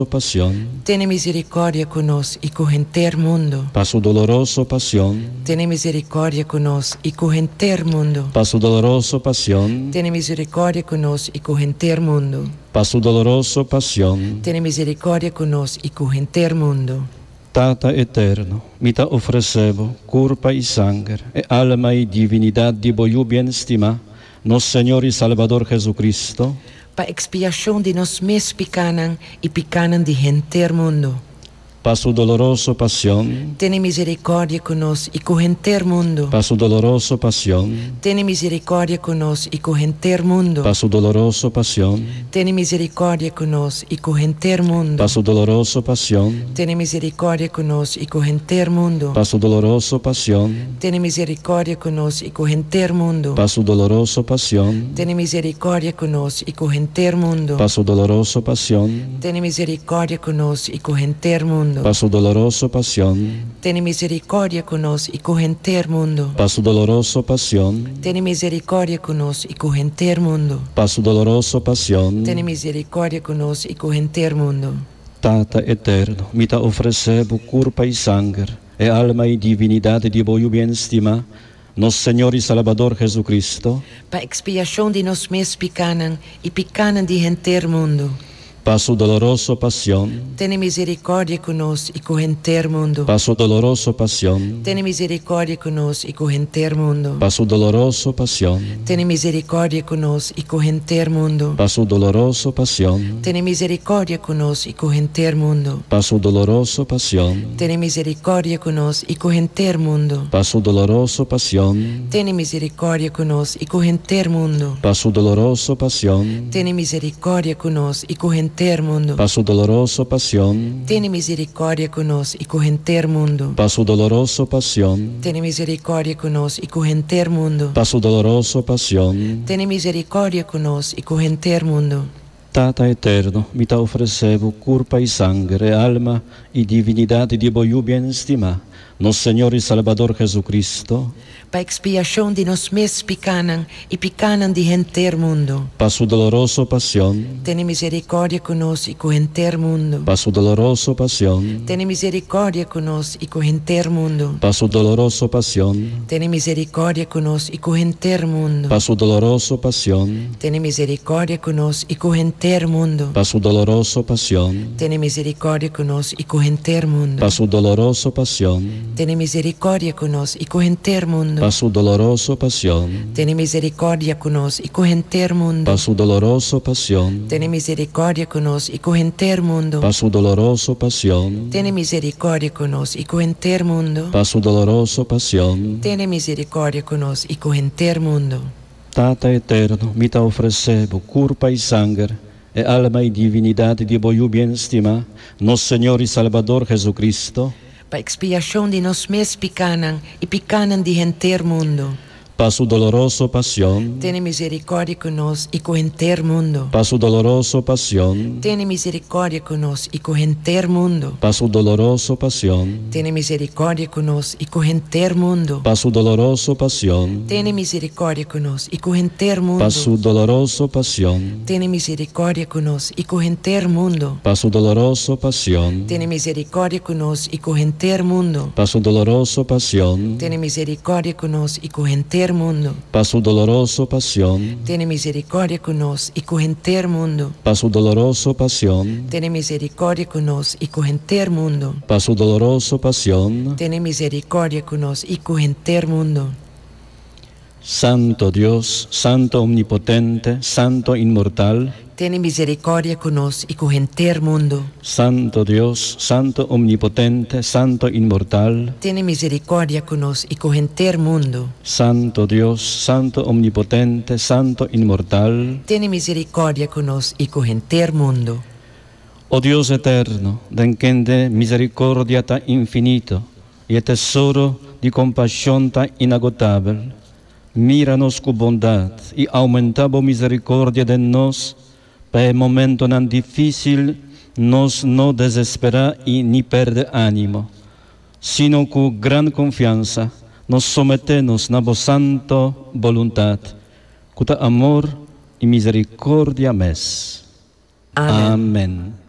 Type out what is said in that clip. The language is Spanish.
pasión. Tiene misericordia conosco y con enter mundo. Pa' su doloroso pasión. Tiene misericordia conosco y con enter mundo. Pa' su doloroso pasión. Tiene misericordia conosco y con enter mundo. Pa' su doloroso pasión. Tiene misericordia conosco y con enter mundo. Tata eterno, mi te ofrecebo curpa y sangre, e alma y divinidad de voyu bien estima, nos Señor y Salvador Jesucristo, Pa expiación de nos mes picanan y picanan de enter mundo. pa' su doloroso pasión. Tiene misericordia conosco y con enter mundo. Pa' su doloroso pasión. Tiene misericordia conosco y con enter mundo. Pa' su doloroso pasión. Tiene misericordia conosco y con enter mundo. Pa' su doloroso pasión. Tiene misericordia conosco y con enter mundo. Pa' su doloroso pasión. Tiene misericordia conosco y con enter mundo. Pa' su doloroso pasión. Tiene misericordia conosco y con enter mundo. Pa' su doloroso pasión. Tiene misericordia conosco y con enter mundo. Pa' su doloroso pasión. Tiene misericordia conosco y con enter mundo. Pa' su doloroso pasión. Tiene misericordia conosco y con enter mundo. Pa' su doloroso pasión. Tiene misericordia conosco y con enter mundo. Tata eterno, mi te ofrecebo curpa y sangre, e alma y divinidad de voyu bien estima, nos Señor y Salvador Jesucristo, Pa expiación de nos mes picanan y picanan de enter mundo. pa' su doloroso pasión. Tiene misericordia conosco y con enter mundo. Pa' su doloroso pasión. Tiene misericordia conosco y con enter mundo. Pa' su doloroso pasión. Tiene misericordia conosco y con enter mundo. Pa' su doloroso pasión. Tiene misericordia conosco y con enter mundo. Pa' su doloroso pasión. Tiene misericordia conosco y con enter mundo. Pa' su doloroso pasión. Tiene misericordia conosco y con enter mundo. Pa' su doloroso pasión. Tiene misericordia conosco y con enter mundo. Pa' su doloroso pasión. Tiene misericordia conosco y con enter mundo. Pa' su doloroso pasión. Tiene misericordia conosco y con enter mundo. Pa' su doloroso pasión. Tiene misericordia conosco y con enter mundo. Tata eterno, mi te ofrecebo curpa y sangre, alma y divinidad de voyu bien estima, nos Señor y Salvador Jesucristo, Pa expiación de nos mes picanan y picanan de enter mundo. pa' su doloroso pasión. Tiene misericordia conosco y con enter mundo. Pa' su doloroso pasión. Tiene misericordia conosco y con enter mundo. Pa' su doloroso pasión. Tiene misericordia conosco y con enter mundo. Pa' su doloroso pasión. Tiene misericordia conosco y con enter mundo. Pa' su doloroso pasión. Tiene misericordia conosco y con enter mundo. Pa' su doloroso pasión. Tiene misericordia conosco y con enter mundo. Pa' su doloroso pasión. Tiene misericordia conosco y con enter mundo. Pa' su doloroso pasión. Tiene misericordia conosco y con enter mundo. Pa' su doloroso pasión. Tiene misericordia conosco y con enter mundo. Pa' su doloroso pasión. Tiene misericordia conosco y con enter mundo. Tata eterno, mi te ofrecebo curpa y sangre, e alma y divinidad de voyu bien estima, nos Señor y Salvador Jesucristo, Pa expiación de nos mes picanan y picanan de enter mundo. pa' su doloroso pasión. Tiene misericordia conosco y con enter mundo. Pa' su doloroso pasión. Tiene misericordia conosco y con enter mundo. Pa' su doloroso pasión. Tiene misericordia conosco y con enter mundo. Pa' su doloroso pasión. Tiene misericordia conosco y con enter mundo. Pa' su doloroso pasión. Tiene misericordia conosco y con enter mundo. Pa' su doloroso pasión. Tiene misericordia conosco y con enter mundo. Pa' su doloroso pasión. Tiene misericordia conosco y con enter mundo. Pa' su doloroso pasión. Tiene misericordia conosco y con enter mundo. Pa' su doloroso pasión. Tiene misericordia conosco y con enter mundo. Pa' su doloroso pasión. Tiene misericordia conosco y con enter mundo. Santo Dios, Santo omnipotente, Santo inmortal, Tiene misericordia conosco y con enter mundo. Santo Dios, Santo omnipotente, Santo inmortal, Tiene misericordia conosco y con enter mundo. Santo Dios, Santo omnipotente, Santo inmortal. Tiene misericordia conosco y con enter mundo. Oh Dios eterno, den quien de misericordia tan infinito y el tesoro de compasión tan inagotable, míranos con bondad y aumentabo misericordia de nos, para el momento tan difícil nos no desespera y ni perde ánimo, sino con gran confianza nos sometemos a vos santo voluntad, con amor y misericordia mes. Amén. Amén.